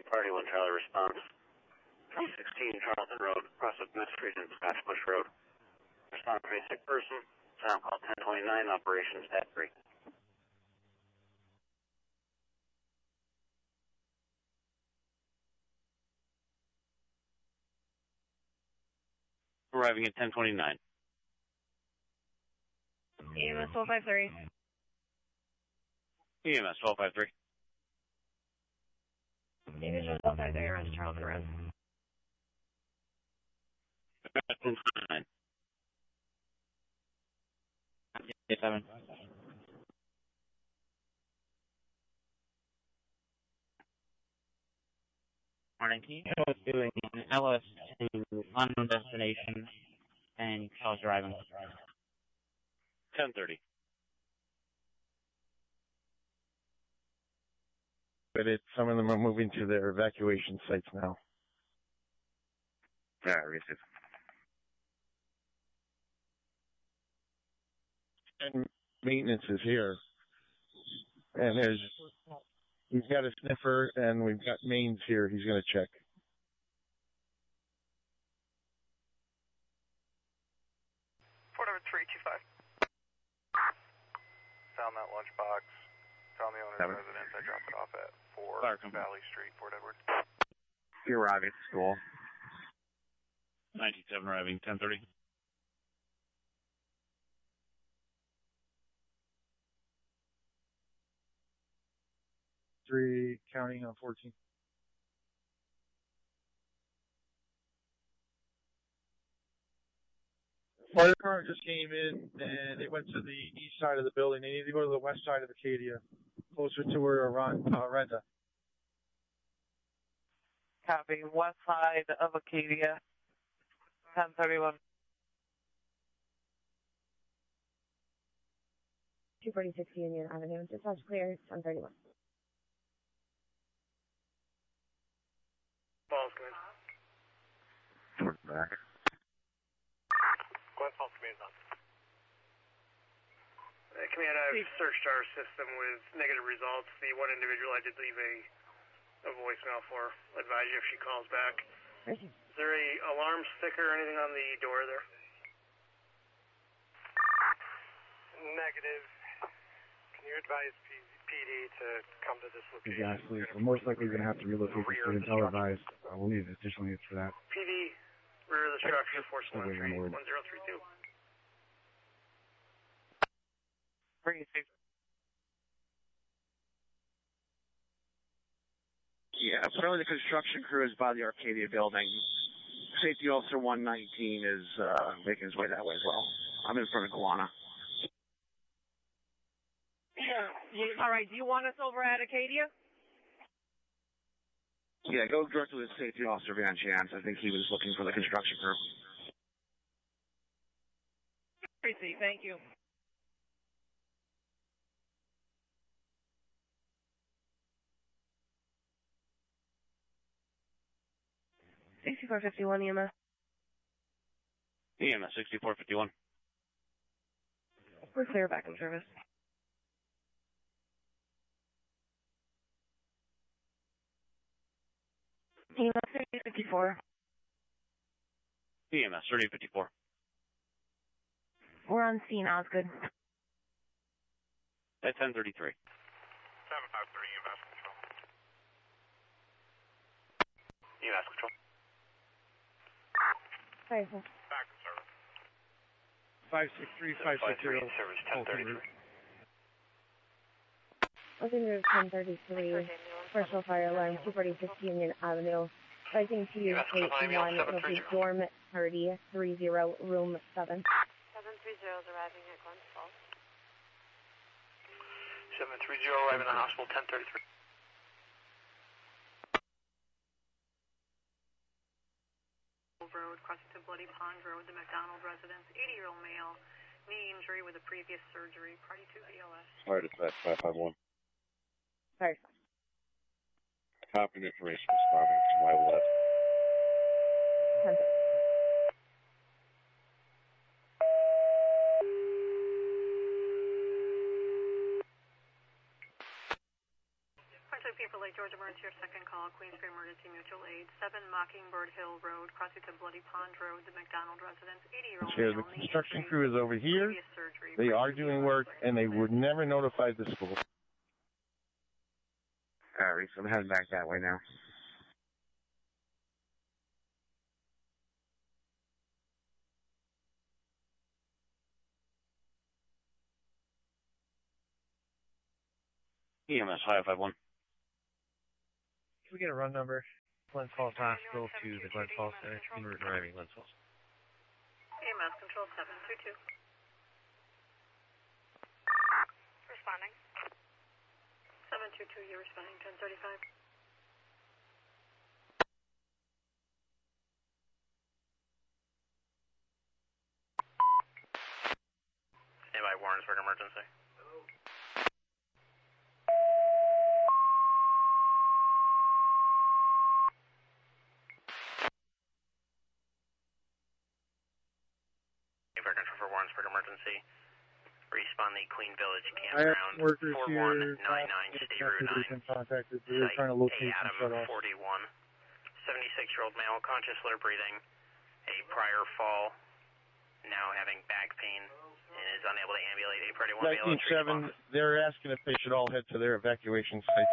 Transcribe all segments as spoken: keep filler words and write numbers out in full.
Party one Charlie response. three sixteen Charlton Road, across of Miss Street and Scotch Bush Road. Respond to a sick person. Sound call ten twenty-nine, operations at three. Arriving at ten twenty-nine. E M S twelve five three. E M S twelve five three. E M S twelve five three, around Charlton Road. ten twenty-nine. seven. Morning, can you know what's doing L S to unknown destination and Charles driving? ten thirty. But it, some of them are moving to their evacuation sites now. Yeah, receive. And maintenance is here. And there's, we've got a sniffer and we've got mains here. He's going to check. Fort number three two five. Found that lunchbox. Found the owner's Seven. residence. I dropped it off at four Fire Valley Street, Fort Edward. You're arriving at school. ninety-seven arriving, ten thirty. Three counting on fourteen. Fire car just came in and it went to the east side of the building. They need to go to the west side of Acadia, closer to where Ron, uh, Renta. Copy. West side of Acadia. ten thirty-one. two forty-six Union Avenue. Dispatch clear, ten thirty-one. Falls command. Back. Glenn Falls command on. Uh, command, I've searched our system with negative results. The one individual I did leave a, a voicemail for. I'll advise you if she calls back. Is there a alarm sticker or anything on the door there? Negative. Can you advise P D to come to this location? Exactly. We're most likely going to have to relocate this to televised. Uh, we'll need additional units for that. P D, rear of the structure, force one waiting on three word. one zero three two. Yeah, apparently the construction crew is by the Arcadia building. Safety Officer one nineteen is uh, making his way that way as well. I'm in front of Guana. Yeah. All right. Do you want us over at Acadia? Yeah, go directly to Safety Officer Van Chance. I think he was looking for the construction crew. Tracy, thank you. sixty-four fifty-one E M S. E M S sixty-four fifty-one. We're clear back in service. E M S thirty fifty-four. E M S thirty fifty-four. We're on scene, Osgood. At ten thirty-three. seven five three E M S control. E M S control. Sorry, sir. Back in service. five six three, five six zero. Service ten thirty-three. Open route ten thirty-three. Commercial fire alarm, two forty-six Union Avenue. Rising to Yes, gate Colonial one, seven three located zero. dorm thirty, three zero, room seven. seven three zero is arriving at Glens Falls. seven three zero arriving at the hospital ten thirty-three. Road, crossing to Bloody Pond Road, the McDonald residence, eighty-year-old male, knee injury with a previous surgery, party to A L S. Fire dispatch five five one. Sorry. Copy information responding to my left. ten thirty. people, Lake George Emergency, your second call, Queensbury Emergency Mutual Aid, seven Mockingbird Hill Road, crossing to Bloody Pond Road, the McDonald residence, eighty-year-old Here, male, the knee construction injury, crew is over here. previous surgery, They are doing work, and they would never notify the school. Alright, so I'm heading back that way now. E M S five five one. Can we get a run number? Glens Falls Hospital to the Glens Falls Center. En route driving Glens Falls. E M S control seven two two. Responding. seven two two, you're responding, ten thirty-five. Standby Warrensburg emergency. For Warrensburg emergency. Respond the Queen Village campground. four one nine nine State Route nine. Contacted. They're trying to locate A Adam forty-one. seventy-six-year-old male, conscious, low breathing. A prior fall. Now having back pain and is unable to ambulate. A priority one B L S seven, they're asking if they should all head to their evacuation sites.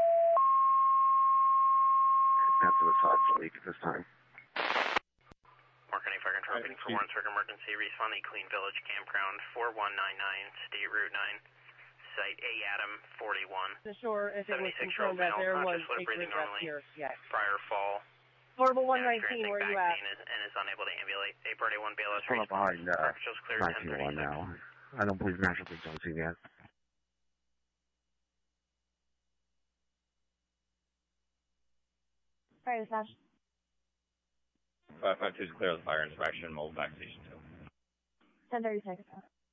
That's what it's hot sleep at this time. Marketing fire control meeting for Warrensburg emergency. Respond the Queen Village campground. four one nine nine State Route nine. Site A Adam forty-one. The shore, if it was seventy-six-year-old confirmed that male, there was conscious, low a breathing group up normally. here, yes. Prior fall. Horrible one nineteen, where you at? And is, and is unable to ambulate. A priority one B L S I'm up behind uh, clear nineteen one now. I don't believe National League's on scene yet. Fire dispatch. five five two is clear of the fire inspection, mobile back station two. ten thirty-six.